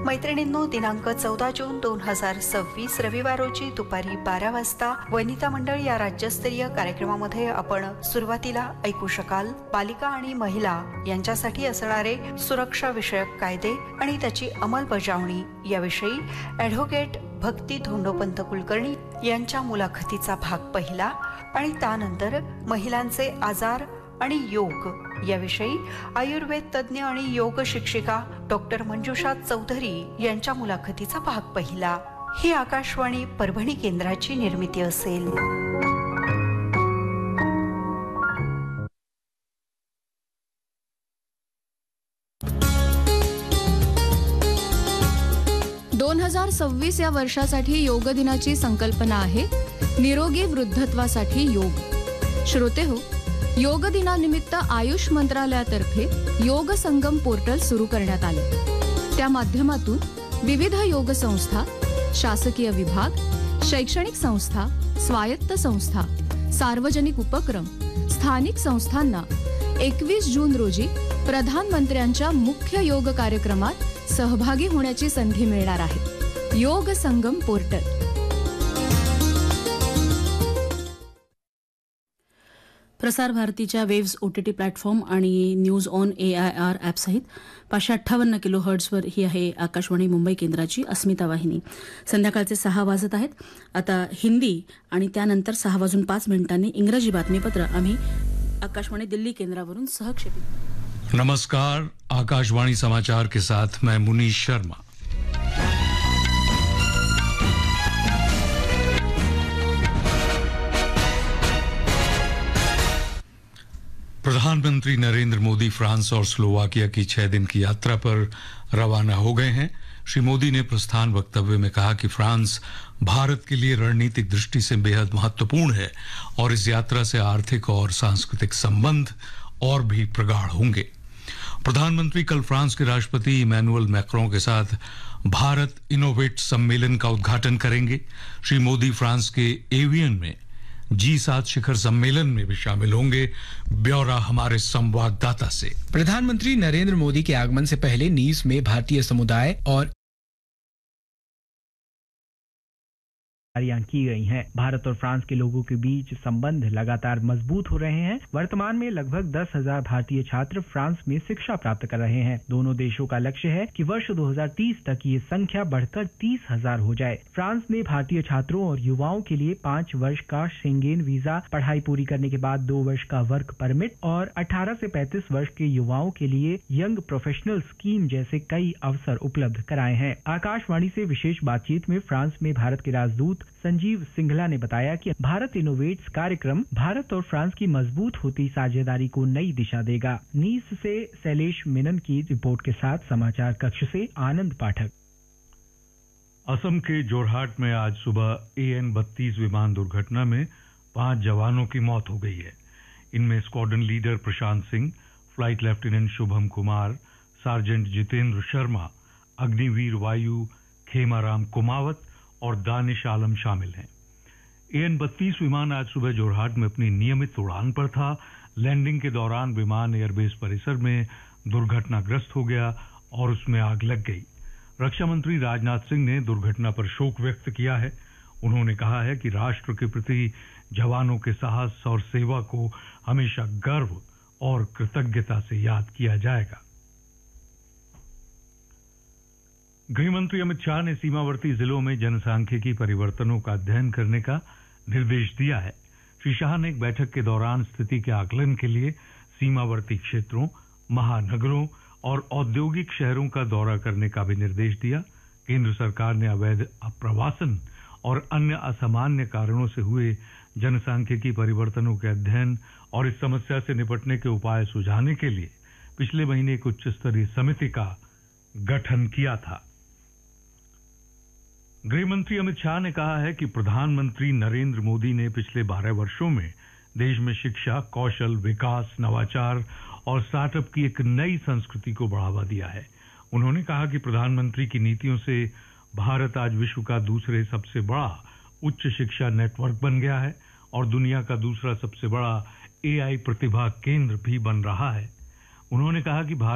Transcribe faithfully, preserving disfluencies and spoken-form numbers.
मैत्रिणींनो, दिनांक चौदा जून दोन हजार सव्वीस रविवार रोजी दुपारी बारा वाजता वनिता मंडळ या राज्यस्तरीय कार्यक्रमामध्ये आपण सुरुवातीला ऐकू शकाल बालिका आणि महिला यांच्यासाठी असणारे सुरक्षा विषयक कायदे आणि त्याची अंमलबजावणी याविषयी ॲडव्होकेट भक्ती धोंडोपंत कुलकर्णी यांच्या मुलाखतीचा भाग पहिला आणि त्यानंतर महिलांचे आजार आणि योग याविषयी आयुर्वेद तज्ज्ञ आणि योग शिक्षिका डॉक्टर मंजुषा चौधरी यांच्या मुलाखतीचा भाग पहिला. ही आकाशवाणी परभणी केंद्राची निर्मिती असेल. दोन हजार सव्वीस या वर्षासाठी योग दिनाची संकल्पना आहे निरोगी वृद्धत्वासाठी योग. श्रोते हो, योग दिनानिमित्त आयुष मंत्रालयातर्फे योग संगम पोर्टल सुरू करण्यात आले. त्या माध्यमातून विविध योग संस्था, शासकीय विभाग, शैक्षणिक संस्था, स्वायत्त संस्था, सार्वजनिक उपक्रम, स्थानिक संस्थांना एकवीस जून रोजी प्रधानमंत्र्यांच्या मुख्य योग कार्यक्रमात सहभागी होण्याची संधी मिळणार आहे. योग संगम पोर्टल. प्रसार भारतीच्या वेव्स ओटीटी प्लॅटफॉर्म आणि news on A I R ॲपसहित पाचशे अठ्ठावन्न किलो हर्ट्झवर ही आहे आकाशवाणी मुंबई केंद्राची अस्मिता वाहिनी. संध्याकाळचे सहा वाजत आहेत. आता हिंदी आणि त्यानंतर सहा वाजून पाच मिनिटांनी इंग्रजी बातमीपत्र आम्ही आकाशवाणी दिल्ली केंद्रावरून सहक्षेपित. नमस्कार, आकाशवाणी समाचार के साथ मैं मुनीश शर्मा. प्रधानमंत्री नरेंद्र मोदी फ्रांस और स्लोवाकिया की छह दिन की यात्रा पर रवाना हो गए हैं. श्री मोदी ने प्रस्थान वक्तव्य में कहा कि फ्रांस भारत के लिए रणनीतिक दृष्टि से बेहद महत्वपूर्ण है और इस यात्रा से आर्थिक और सांस्कृतिक संबंध और भी प्रगाढ़ होंगे. प्रधानमंत्री कल फ्रांस के राष्ट्रपति इमैनुअल मैक्रों के साथ भारत इनोवेट सम्मेलन का उद्घाटन करेंगे. श्री मोदी फ्रांस के एवियन में जी सात शिखर सम्मेलन में भी शामिल होंगे. ब्यौरा हमारे संवाददाता से. प्रधानमंत्री नरेंद्र मोदी के आगमन से पहले नीस में भारतीय समुदाय और की गई हैं. भारत और फ्रांस के लोगों के बीच संबंध लगातार मजबूत हो रहे हैं. वर्तमान में लगभग दस हजार भारतीय छात्र फ्रांस में शिक्षा प्राप्त कर रहे हैं. दोनों देशों का लक्ष्य है कि वर्ष दो हजार तीस तक ये संख्या बढ़कर तीस हजार हो जाए. फ्रांस ने भारतीय छात्रों और युवाओं के लिए पाँच वर्ष का शेंगेन वीजा, पढ़ाई पूरी करने के बाद दो वर्ष का वर्क परमिट और अठारह से पैंतीस वर्ष के युवाओं के लिए यंग प्रोफेशनल स्कीम जैसे कई अवसर उपलब्ध कराए हैं. आकाशवाणी से विशेष बातचीत में फ्रांस में भारत के राजदूत संजीव सिंघला ने बताया कि भारत इनोवेट्स कार्यक्रम भारत और फ्रांस की मजबूत होती साझेदारी को नई दिशा देगा. नीस से शैलेश मेनन की रिपोर्ट के साथ समाचार कक्ष से आनंद पाठक. असम के जोरहाट में आज सुबह ए एन बत्तीस विमान दुर्घटना में पांच जवानों की मौत हो गई है. इनमें squadron leader Prashant Singh, flight lieutenant Shubham Kumar, sergeant Jitendra Sharma, Agniveer वायु खेमाराम कुमावत और दानिश आलम शामिल हैं. ए एन बत्तीस विमान आज सुबह जोरहाट में अपनी नियमित उड़ान पर था. लैंडिंग के दौरान विमान एयरबेस परिसर में दुर्घटनाग्रस्त हो गया और उसमें आग लग गई. रक्षा मंत्री राजनाथ सिंह ने दुर्घटना पर शोक व्यक्त किया है. उन्होंने कहा है कि राष्ट्र के प्रति जवानों के साहस और सेवा को हमेशा गर्व और कृतज्ञता से याद किया जाएगा. गृहमंत्री अमित शाह ने सीमावर्ती जिलों में जनसांख्यिकी परिवर्तनों का अध्ययन करने का निर्देश दिया है. श्री शाह ने एक बैठक के दौरान स्थिति के आकलन के लिए सीमावर्ती क्षेत्रों, महानगरों और औद्योगिक शहरों का दौरा करने का भी निर्देश दिया. केंद्र सरकार ने अवैध प्रवासन और अन्य असामान्य कारणों से हुए जनसांख्यिकी परिवर्तनों के अध्ययन और इस समस्या से निपटने के उपाय सुझाने के लिए पिछले महीने एक उच्च स्तरीय समिति का गठन किया था. गृहमंत्री अमित शाह ने कहा है कि प्रधानमंत्री नरेंद्र मोदी ने पिछले बारह वर्षों में देश में शिक्षा, कौशल, विकास, नवाचार और स्टार्टअप की एक नई संस्कृति को बढ़ावा दिया है. उन्होंने कहा कि प्रधानमंत्री की नीतियों से भारत आज विश्व का दूसरे सबसे बड़ा उच्च शिक्षा नेटवर्क बन गया है और दुनिया का दूसरा सबसे बड़ा ए आई प्रतिभा केंद्र भी बन रहा है. उन्होंने कहा कि भारत